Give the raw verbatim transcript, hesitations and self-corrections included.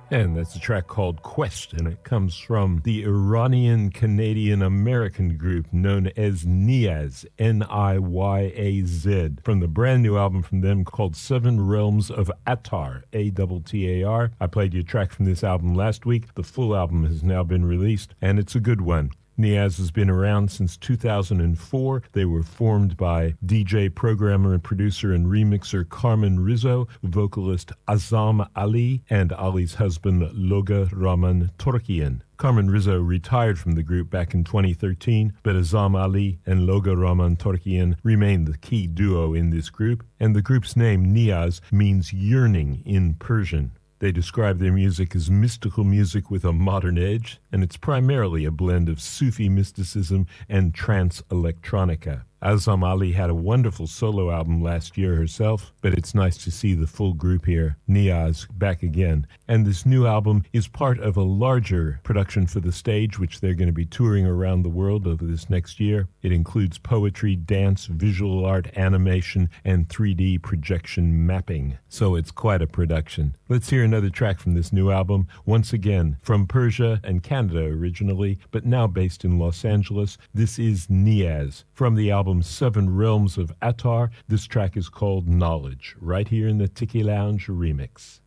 And that's a track called Quest, and it comes from the Iranian-Canadian-American group known as Niyaz, N I Y A Z, from the brand new album from them called Seven Realms of Attar, A T T A R. I played you a track from this album last week. The full album has now been released, and it's a good one. Niyaz has been around since two thousand four. They were formed by D J, programmer, and producer and remixer Carmen Rizzo, vocalist Azam Ali, and Ali's husband Loga Rahman Torkian. Carmen Rizzo retired from the group back in twenty thirteen, but Azam Ali and Loga Rahman Torkian remain the key duo in this group, and the group's name, Niyaz, means yearning in Persian. They describe their music as mystical music with a modern edge, and it's primarily a blend of Sufi mysticism and trance electronica. Azam Ali had a wonderful solo album last year herself, but it's nice to see the full group here, Niyaz, back again. And this new album is part of a larger production for the stage, which they're going to be touring around the world over this next year. It includes poetry, dance, visual art, animation, and three D projection mapping. So it's quite a production. Let's hear another track from this new album, once again from Persia and Canada originally, but now based in Los Angeles. This is Niyaz from the album Seven Realms of Attar. This track is called Knowledge, right here in the Tiki Lounge remix.